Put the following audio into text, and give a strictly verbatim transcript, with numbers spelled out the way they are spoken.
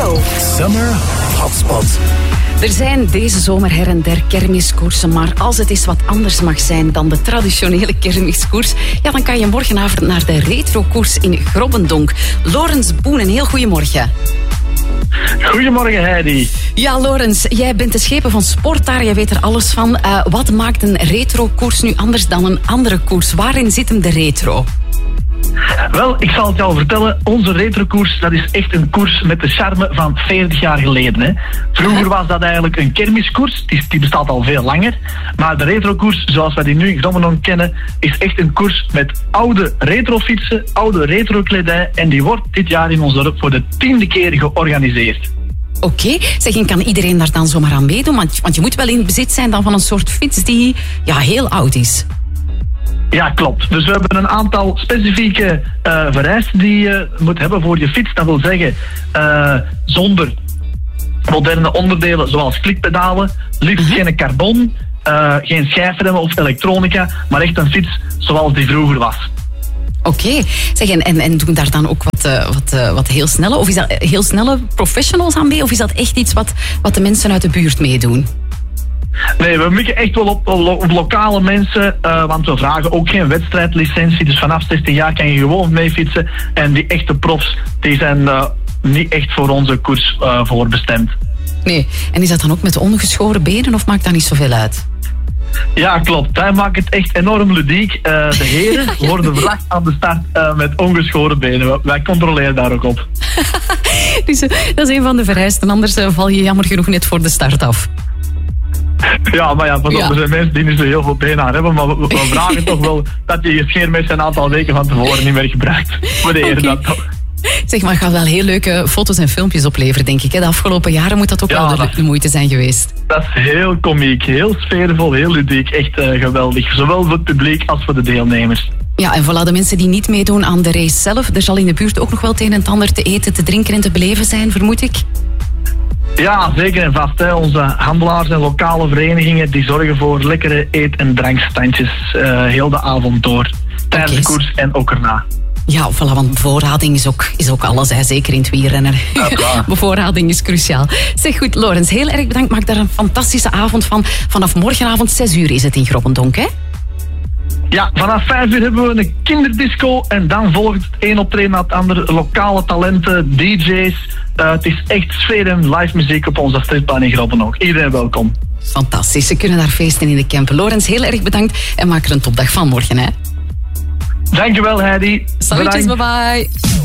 Go. Summer Hotspot. Er zijn deze zomer her en der kermiskoersen, maar als het eens wat anders mag zijn dan de traditionele kermiskoers, ja, dan kan je morgenavond naar de retrokoers in Grobbendonk. Laurens Boen, een heel goedemorgen. Goedemorgen, Heidi. Ja, Laurens, jij bent de schepen van sport daar, jij weet er alles van. Uh, wat maakt een retrokoers nu anders dan een andere koers? Waarin zit hem de retro? Wel, ik zal het jou vertellen. Onze retrokoers, dat is echt een koers met de charme van veertig jaar geleden. Hè. Vroeger was dat eigenlijk een kermiskoers. Die, die bestaat al veel langer. Maar de retrokoers, zoals wij die nu in Grobbendonk kennen, is echt een koers met oude retrofietsen, oude retrokledij. En die wordt dit jaar in ons dorp voor de tiende keer georganiseerd. Oké, okay. Zeg, en kan iedereen daar dan zomaar aan meedoen? Want, want je moet wel in bezit zijn dan van een soort fiets die ja, heel oud is. Ja, klopt. Dus we hebben een aantal specifieke uh, vereisten die je moet hebben voor je fiets. Dat wil zeggen, uh, zonder moderne onderdelen zoals klikpedalen, liefst mm-hmm. geen carbon, uh, geen schijfremmen of elektronica, maar echt een fiets zoals die vroeger was. Oké, okay. Zeg, en, en, en doen daar dan ook wat, uh, wat, uh, wat heel snelle, of is dat heel snelle professionals aan mee, of is dat echt iets wat, wat de mensen uit de buurt meedoen? Nee, we mikken echt wel op, op lokale mensen, uh, want we vragen ook geen wedstrijdlicentie. Dus vanaf zestien jaar kan je gewoon mee fietsen. En die echte profs, die zijn uh, niet echt voor onze koers uh, voorbestemd. Nee, en is dat dan ook met ongeschoren benen of maakt dat niet zoveel uit? Ja, klopt. Wij maken het echt enorm ludiek. Uh, de heren ja, ja. worden verwacht aan de start uh, met ongeschoren benen. Wij controleren daar ook op. Dus uh, dat is een van de vereisten. Anders uh, val je jammer genoeg net voor de start af. Ja, maar ja, pas op, ja. Er zijn mensen die niet zo heel veel benen aan hebben, maar we, we vragen toch wel dat je je scheermes een aantal weken van tevoren niet meer gebruikt. We de okay. dat toch. Zeg maar, het gaat wel heel leuke foto's en filmpjes opleveren, denk ik. Hè? De afgelopen jaren moet dat ook ja, wel de, de moeite zijn geweest. Dat is heel komiek, heel sfeervol, heel ludiek. Echt uh, geweldig. Zowel voor het publiek als voor de deelnemers. Ja, en voilà, de mensen die niet meedoen aan de race zelf, er zal in de buurt ook nog wel het een en het ander te eten, te drinken en te beleven zijn, vermoed ik. Ja, zeker en vast. Hè. Onze handelaars en lokale verenigingen die zorgen voor lekkere eet- en drankstandjes uh, heel de avond door. Tijdens okay. de koers en ook erna. Ja, voilà, want bevoorrading is ook, is ook alles, hè, zeker in het wielrennen. Ja, bevoorrading is cruciaal. Zeg goed, Laurens, heel erg bedankt. Maak daar een fantastische avond van. Vanaf morgenavond zes uur is het in Grobbendonk, hè? Ja, vanaf vijf uur hebben we een kinderdisco en dan volgt het een optreden na het andere. Lokale talenten, D J's. Uh, het is echt sfeer en live muziek op onze stripbaan in Grobbendonk. Iedereen welkom. Fantastisch, ze kunnen daar feesten in de camp. Laurens, heel erg bedankt en maak er een topdag van morgen, hè? Dankjewel, Heidi. Salutjes, bye bye.